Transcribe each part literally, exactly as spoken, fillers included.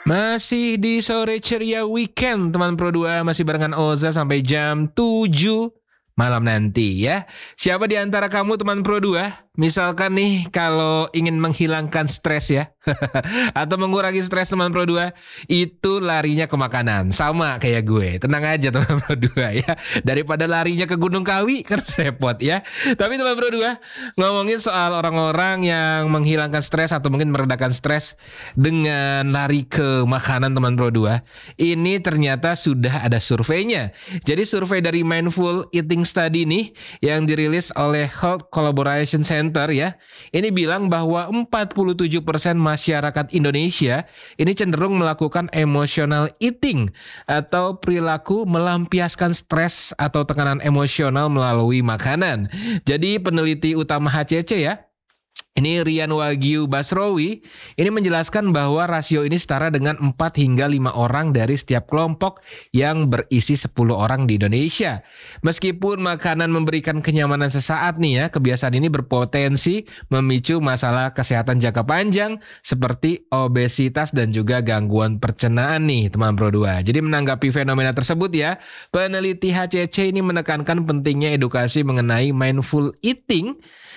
Masih di sore ceria weekend teman Pro dua, masih barengan Oza sampai jam tujuh malam nanti ya. Siapa di antara kamu teman Pro dua, misalkan nih kalau ingin menghilangkan stres ya atau mengurangi stres teman Pro dua, itu larinya ke makanan. Sama kayak gue, tenang aja teman Pro dua ya. Daripada larinya ke Gunung Kawi kan repot ya. Tapi teman Pro dua, ngomongin soal orang-orang yang menghilangkan stres atau mungkin meredakan stres dengan lari ke makanan teman Pro dua, ini ternyata sudah ada surveinya. Jadi survei dari Mindful Eating Study nih yang dirilis oleh Health Collaboration Center ya, ini bilang bahwa empat puluh tujuh persen masyarakat Indonesia ini cenderung melakukan emotional eating atau perilaku melampiaskan stres atau tekanan emosional melalui makanan. Jadi peneliti utama H C C ya, ini Rian Wagyu Basrowi, ini menjelaskan bahwa rasio ini setara dengan empat hingga lima orang dari setiap kelompok yang berisi sepuluh orang di Indonesia. Meskipun makanan memberikan kenyamanan sesaat nih ya, kebiasaan ini berpotensi memicu masalah kesehatan jangka panjang seperti obesitas dan juga gangguan pencernaan nih teman Pro dua. Jadi menanggapi fenomena tersebut ya, peneliti H C C ini menekankan pentingnya edukasi mengenai mindful eating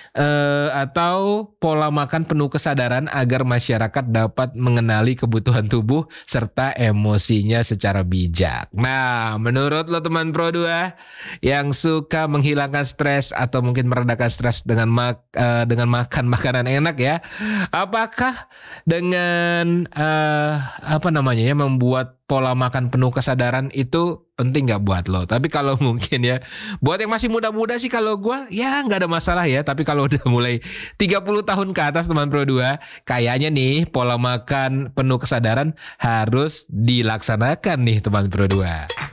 Uh, atau pola makan penuh kesadaran agar masyarakat dapat mengenali kebutuhan tubuh serta emosinya secara bijak. Nah, menurut lo teman Pro dua yang suka menghilangkan stres atau mungkin meredakan stres dengan mak uh, dengan makan makanan enak ya, apakah dengan uh, apa namanya ya, membuat pola makan penuh kesadaran itu penting gak buat lo? Tapi kalau mungkin ya, buat yang masih muda-muda sih kalau gue ya gak ada masalah ya. Tapi kalau udah mulai tiga puluh tahun ke atas teman Pro dua, kayaknya nih pola makan penuh kesadaran harus dilaksanakan nih teman Pro dua.